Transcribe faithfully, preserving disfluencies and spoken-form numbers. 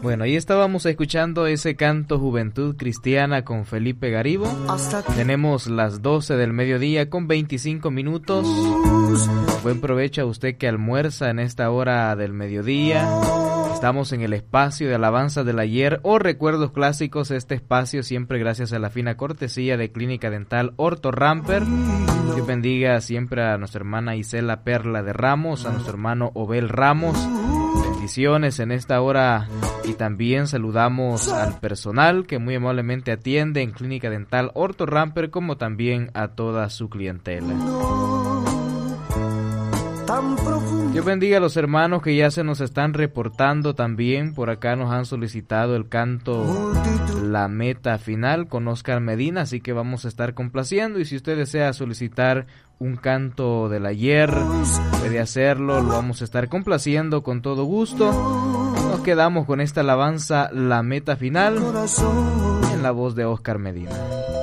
Bueno, ahí estábamos escuchando ese canto Juventud Cristiana con Felipe Garibo. Tenemos las doce del mediodía con veinticinco minutos. Buen provecho a usted que almuerza en esta hora del mediodía. Estamos en el espacio de alabanza del ayer o recuerdos clásicos. Este espacio siempre gracias a la fina cortesía de Clínica Dental Orto Ramper. Dios bendiga siempre a nuestra hermana Isela Perla de Ramos, a nuestro hermano Obel Ramos. Bendiciones en esta hora y también saludamos al personal que muy amablemente atiende en Clínica Dental Orto Ramper, como también a toda su clientela. Dios bendiga a los hermanos que ya se nos están reportando también. Por acá nos han solicitado el canto La Meta Final con Oscar Medina, así que vamos a estar complaciendo. Y si usted desea solicitar un canto del ayer, puede hacerlo, lo vamos a estar complaciendo con todo gusto. Nos quedamos con esta alabanza La Meta Final en la voz de Oscar Medina.